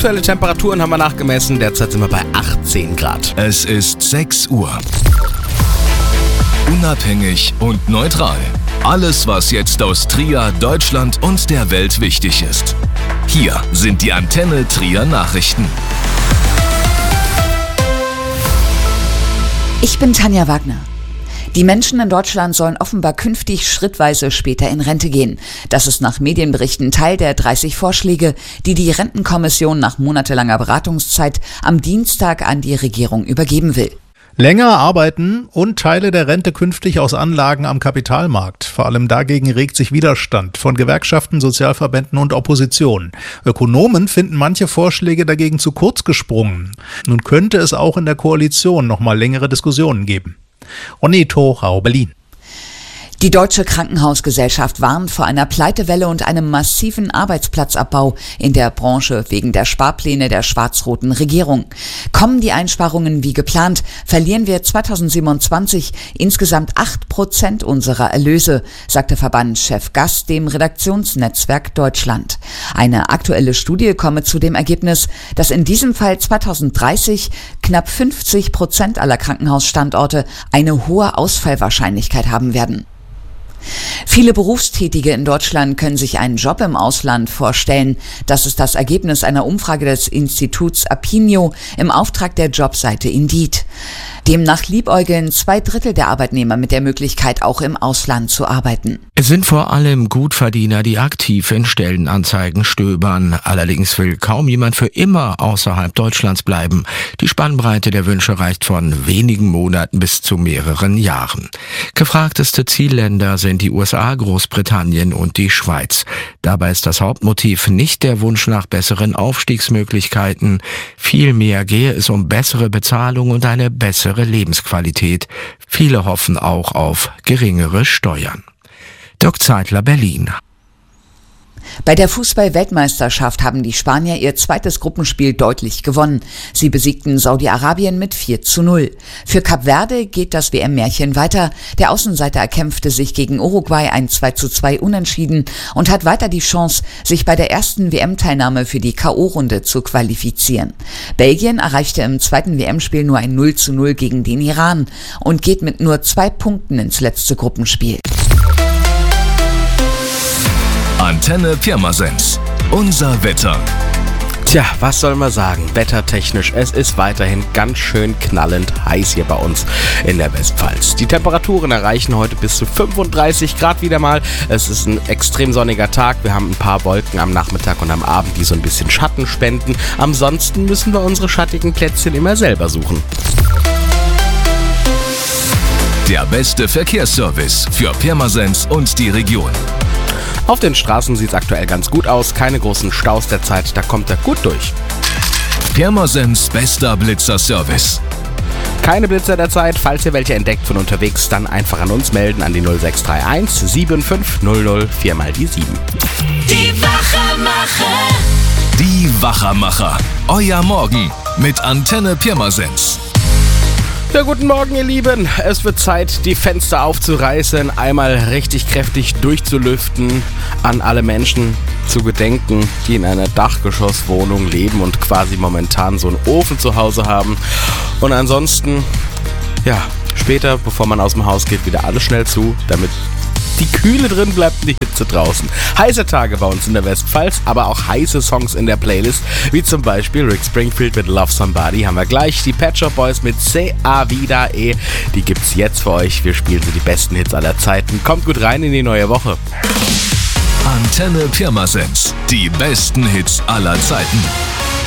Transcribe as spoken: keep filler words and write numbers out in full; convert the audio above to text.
Aktuelle Temperaturen haben wir nachgemessen. Derzeit sind wir bei achtzehn Grad. Es ist sechs Uhr. Unabhängig und neutral. Alles, was jetzt aus Trier, Deutschland und der Welt wichtig ist. Hier sind die Antenne Trier Nachrichten. Ich bin Tanja Wagner. Die Menschen in Deutschland sollen offenbar künftig schrittweise später in Rente gehen. Das ist nach Medienberichten Teil der dreißig Vorschläge, die die Rentenkommission nach monatelanger Beratungszeit am Dienstag an die Regierung übergeben will. Länger arbeiten und Teile der Rente künftig aus Anlagen am Kapitalmarkt. Vor allem dagegen regt sich Widerstand von Gewerkschaften, Sozialverbänden und Opposition. Ökonomen finden manche Vorschläge dagegen zu kurz gesprungen. Nun könnte es auch in der Koalition noch mal längere Diskussionen geben. Ronny Thorau, Berlin. Die Deutsche Krankenhausgesellschaft warnt vor einer Pleitewelle und einem massiven Arbeitsplatzabbau in der Branche wegen der Sparpläne der schwarz-roten Regierung. Kommen die Einsparungen wie geplant, verlieren wir zweitausendsiebenundzwanzig insgesamt acht Prozent unserer Erlöse, sagte Verbandschef Gast dem Redaktionsnetzwerk Deutschland. Eine aktuelle Studie komme zu dem Ergebnis, dass in diesem Fall zweitausenddreißig knapp fünfzig Prozent aller Krankenhausstandorte eine hohe Ausfallwahrscheinlichkeit haben werden. Viele Berufstätige in Deutschland können sich einen Job im Ausland vorstellen. Das ist das Ergebnis einer Umfrage des Instituts Apinio im Auftrag der Jobseite Indeed. Demnach liebäugeln zwei Drittel der Arbeitnehmer mit der Möglichkeit, auch im Ausland zu arbeiten. Es sind vor allem Gutverdiener, die aktiv in Stellenanzeigen stöbern. Allerdings will kaum jemand für immer außerhalb Deutschlands bleiben. Die Spannbreite der Wünsche reicht von wenigen Monaten bis zu mehreren Jahren. Gefragteste Zielländer sind die U S A, Großbritannien und die Schweiz. Dabei ist das Hauptmotiv nicht der Wunsch nach besseren Aufstiegsmöglichkeiten. Vielmehr gehe es um bessere Bezahlung und eine bessere Lebensqualität. Viele hoffen auch auf geringere Steuern. Dirk Zeitler, Berlin. Bei der Fußball-Weltmeisterschaft haben die Spanier ihr zweites Gruppenspiel deutlich gewonnen. Sie besiegten Saudi-Arabien mit vier zu null. Für Kap Verde geht das W M-Märchen weiter. Der Außenseiter erkämpfte sich gegen Uruguay ein zwei zu zwei Unentschieden und hat weiter die Chance, sich bei der ersten W M-Teilnahme für die K O-Runde zu qualifizieren. Belgien erreichte im zweiten W M-Spiel nur ein null zu null gegen den Iran und geht mit nur zwei Punkten ins letzte Gruppenspiel. Antenne Pirmasens. Unser Wetter. Tja, was soll man sagen? Wettertechnisch, es ist weiterhin ganz schön knallend heiß hier bei uns in der Westpfalz. Die Temperaturen erreichen heute bis zu fünfunddreißig Grad wieder mal. Es ist ein extrem sonniger Tag. Wir haben ein paar Wolken am Nachmittag und am Abend, die so ein bisschen Schatten spenden. Ansonsten müssen wir unsere schattigen Plätzchen immer selber suchen. Der beste Verkehrsservice für Pirmasens und die Region. Auf den Straßen sieht es aktuell ganz gut aus. Keine großen Staus derzeit, da kommt er gut durch. Pirmasens bester Blitzer-Service. Keine Blitzer derzeit. Falls ihr welche entdeckt von unterwegs, dann einfach an uns melden an die null sechs drei eins sieben fünf null null vier mal die sieben. Die Wachermacher. Die Wachermacher. Euer Morgen mit Antenne Pirmasens. Ja, guten Morgen, ihr Lieben. Es wird Zeit, die Fenster aufzureißen, einmal richtig kräftig durchzulüften, an alle Menschen zu gedenken, die in einer Dachgeschosswohnung leben und quasi momentan so einen Ofen zu Hause haben. Und ansonsten, ja, später, bevor man aus dem Haus geht, wieder alles schnell zu, damit die Kühle drin bleibt und die Hitze draußen. Heiße Tage bei uns in der Westpfalz, aber auch heiße Songs in der Playlist, wie zum Beispiel Rick Springfield mit Love Somebody haben wir gleich, die Pet Shop Boys mit Se A Vida E, die gibt's jetzt für euch. Wir spielen so die besten Hits aller Zeiten. Kommt gut rein in die neue Woche. Antenne Pirmasens, die besten Hits aller Zeiten.